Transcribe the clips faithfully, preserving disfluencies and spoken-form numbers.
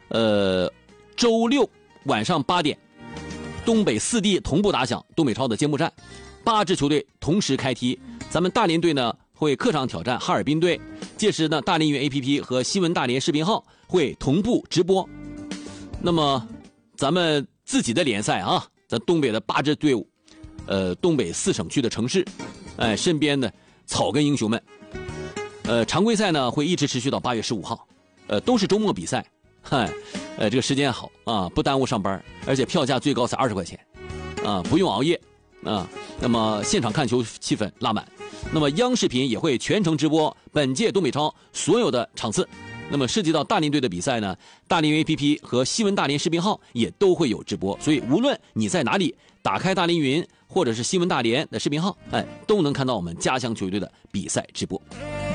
呃，周六晚上八点，东北四地同步打响东北超的揭幕战，八支球队同时开踢。咱们大连队呢会客场挑战哈尔滨队，届时呢大连云 A P P 和新闻大连视频号会同步直播。那么咱们自己的联赛啊，咱东北的八支队伍，呃，东北四省区的城市，哎，身边的草根英雄们，呃，常规赛呢会一直持续到八月十五号，呃，都是周末比赛。嗨，呃，这个时间好啊，不耽误上班，而且票价最高才二十块钱，啊，不用熬夜啊。那么现场看球气氛拉满，那么央视频也会全程直播本届东北超所有的场次。那么涉及到大连队的比赛呢，大连云 A P P 和新闻大连视频号也都会有直播，所以无论你在哪里，打开大连云或者是新闻大连的视频号，哎，都能看到我们家乡球队的比赛直播。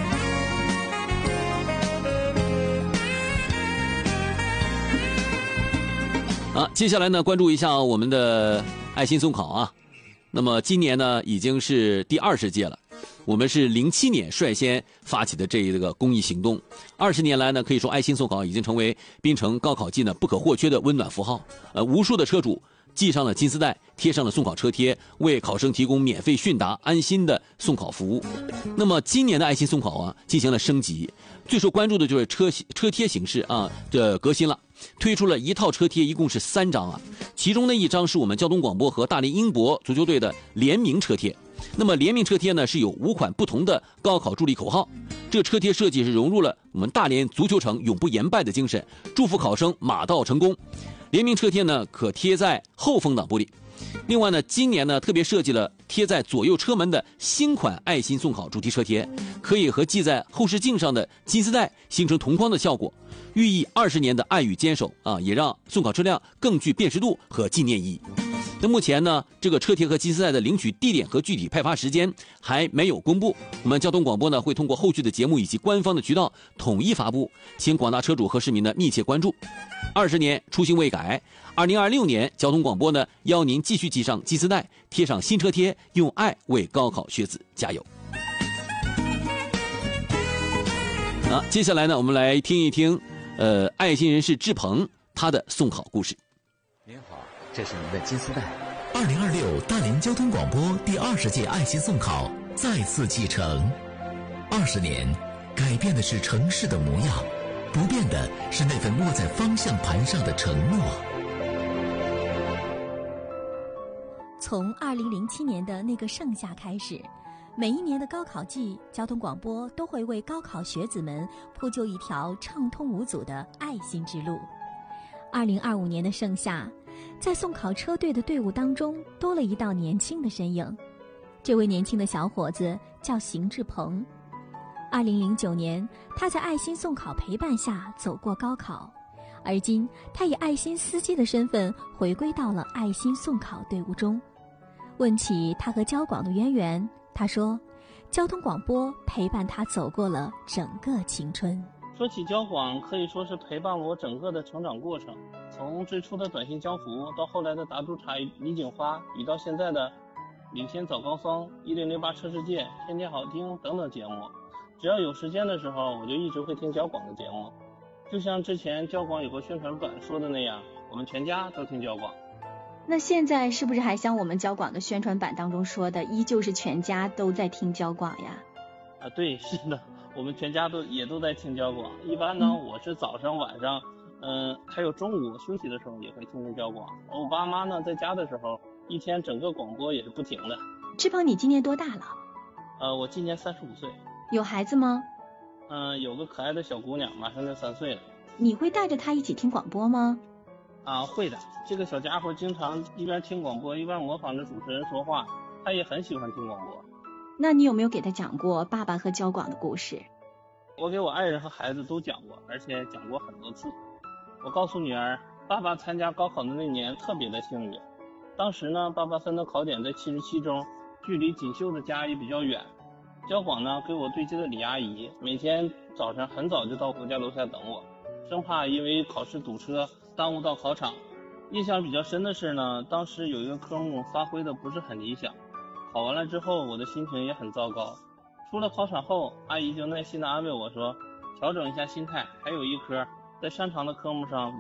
啊，接下来呢，关注一下我们的爱心送考啊。那么今年呢，已经是第二十届了。我们是零七年率先发起的这一个公益行动，二十年来呢，可以说爱心送考已经成为滨城高考季呢不可或缺的温暖符号。呃，无数的车主系上了金丝带，贴上了送考车贴，为考生提供免费迅达、安心的送考服务。那么今年的爱心送考啊，进行了升级，最受关注的就是车车贴形式啊的革新了。推出了一套车贴，一共是三张啊，其中的一张是我们交通广播和大连英博足球队的联名车贴。那么联名车贴呢是有五款不同的高考助力口号，这个车贴设计是融入了我们大连足球城永不言败的精神，祝福考生马到成功。联名车贴呢可贴在后风挡玻璃。另外呢，今年呢特别设计了贴在左右车门的新款爱心送考主题车贴，可以和系在后视镜上的金丝带形成同框的效果，寓意二十年的爱与坚守啊，也让送考车辆更具辨识度和纪念意义。那目前呢，这个车贴和金丝带的领取地点和具体派发时间还没有公布，我们交通广播呢会通过后续的节目以及官方的渠道统一发布，请广大车主和市民呢密切关注。二十年初心未改，二零二六年交通广播呢邀您继续系上金丝带，贴上新车贴，用爱为高考学子加油。啊，接下来呢，我们来听一听，呃，爱心人士志鹏他的送考故事。 您好，这是您的金丝带。 二零二六大连交通广播第二十届爱心送考再次启程，二十年，改变的是城市的模样，不变的是那份握在方向盘上的承诺。 从二零零七年的那个盛夏开始，每一年的高考季，交通广播都会为高考学子们铺就一条畅通无阻的爱心之路。二零二五年的盛夏，在送考车队的队伍当中多了一道年轻的身影，这位年轻的小伙子叫邢志鹏。二零零九年，他在爱心送考陪伴下走过高考，而今他以爱心司机的身份回归到了爱心送考队伍中。问起他和交广的渊源，他说交通广播陪伴他走过了整个青春。 说起交广，可以说是陪伴了我整个的成长过程，从最初的短信江湖，到后来的打猪茶李锦花，与到现在的领先早高峰、一零零八车世界、天天好听等等节目。只要有时间的时候，我就一直会听交广的节目。就像之前交广有个宣传版说的那样，我们全家都听交广。 那现在是不是还像我们交广的宣传版当中说的，依旧是全家都在听交广呀？ 啊，对，是的，我们全家都也都在听交广。一般呢，嗯、我是早上、晚上，嗯、呃，还有中午休息的时候也会听听交广。我爸妈呢，在家的时候，一天整个广播也是不停的。 志鹏，你今年多大了？ 呃，我今年三十五岁。 有孩子吗？ 嗯、呃，有个可爱的小姑娘，马上就三岁了。 你会带着她一起听广播吗？ 啊，会的。这个小家伙经常一边听广播一边模仿着主持人说话，他也很喜欢听广播。 那你有没有给他讲过爸爸和交广的故事？ 我给我爱人和孩子都讲过，而且讲过很多次。我告诉女儿，爸爸参加高考的那年特别的幸运。当时呢，爸爸分的考点在七十七中，距离锦绣的家也比较远。交广呢给我对接的李阿姨，每天早上很早就到我家楼下等我，生怕因为考试堵车耽误到考场。印象比较深的是呢，当时有一个科目发挥的不是很理想，考完了之后我的心情也很糟糕。出了考场后，阿姨就耐心的安慰我说，调整一下心态，还有一科在擅长的科目上